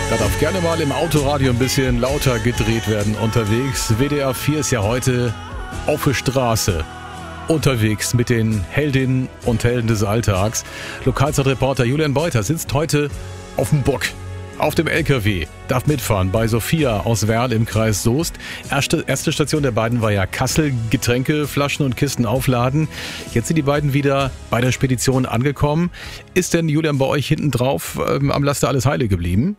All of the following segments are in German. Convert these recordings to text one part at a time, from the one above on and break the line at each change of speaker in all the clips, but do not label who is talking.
Da darf gerne mal im Autoradio ein bisschen lauter gedreht werden unterwegs. WDR 4 ist ja heute auf der Straße unterwegs mit den Heldinnen und Helden des Alltags. Lokalzeitreporter Julian Beuter sitzt heute auf dem Bock, auf dem LKW, darf mitfahren bei Sophia aus Werl im Kreis Soest. Erste Station der beiden war ja Kassel, Getränke, Flaschen und Kisten aufladen. Jetzt sind die beiden wieder bei der Spedition angekommen. Ist denn, Julian, bei euch hinten drauf am Laster alles heile geblieben?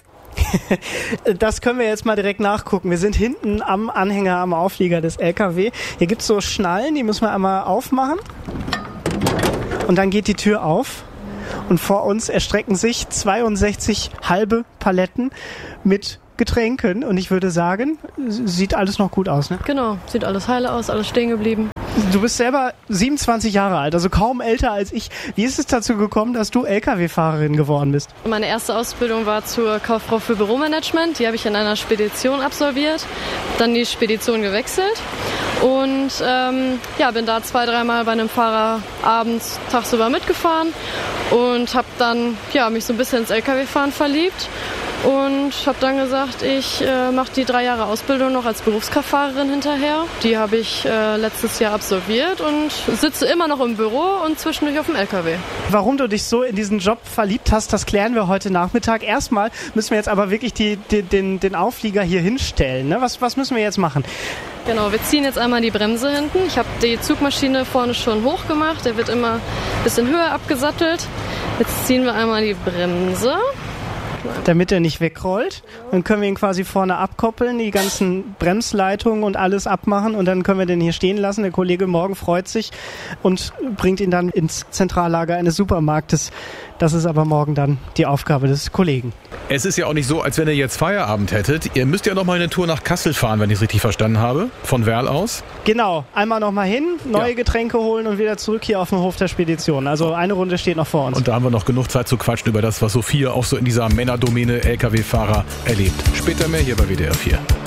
Das können wir jetzt mal direkt nachgucken. Wir sind hinten am Anhänger, am Auflieger des LKW. Hier gibt es so Schnallen, die müssen wir einmal aufmachen. Und dann geht die Tür auf. Und vor uns erstrecken sich 62 halbe Paletten mit Getränken. Und ich würde sagen, sieht alles noch gut aus, ne?
Genau, sieht alles heile aus, alles stehen geblieben.
Du bist selber 27 Jahre alt, also kaum älter als ich. Wie ist es dazu gekommen, dass du LKW-Fahrerin geworden bist?
Meine erste Ausbildung war zur Kauffrau für Büromanagement. Die habe ich in einer Spedition absolviert, dann die Spedition gewechselt und bin da 2-3 Mal bei einem Fahrer abends, tagsüber mitgefahren und habe dann mich so ein bisschen ins LKW-Fahren verliebt. Und habe dann gesagt, ich mache die 3 Jahre Ausbildung noch als Berufskraftfahrerin hinterher. Die habe ich letztes Jahr absolviert und sitze immer noch im Büro und zwischendurch auf dem LKW.
Warum du dich so in diesen Job verliebt hast, das klären wir heute Nachmittag. Erstmal müssen wir jetzt aber wirklich den Auflieger hier hinstellen. Ne? Was müssen wir jetzt machen?
Genau, wir ziehen jetzt einmal die Bremse hinten. Ich habe die Zugmaschine vorne schon hoch gemacht. Der wird immer ein bisschen höher abgesattelt. Jetzt ziehen wir einmal die Bremse.
Damit er nicht wegrollt. Dann können wir ihn quasi vorne abkoppeln, die ganzen Bremsleitungen und alles abmachen und dann können wir den hier stehen lassen. Der Kollege morgen freut sich und bringt ihn dann ins Zentrallager eines Supermarktes. Das ist aber morgen dann die Aufgabe des Kollegen.
Es ist ja auch nicht so, als wenn ihr jetzt Feierabend hättet. Ihr müsst ja noch mal eine Tour nach Kassel fahren, wenn ich es richtig verstanden habe, von Werl aus.
Genau, einmal noch mal hin, neue Getränke holen und wieder zurück hier auf den Hof der Spedition. Also eine Runde steht noch vor uns.
Und da haben wir noch genug Zeit zu quatschen über das, was Sophia auch so in dieser Männerdomäne LKW-Fahrer erlebt. Später mehr hier bei WDR 4.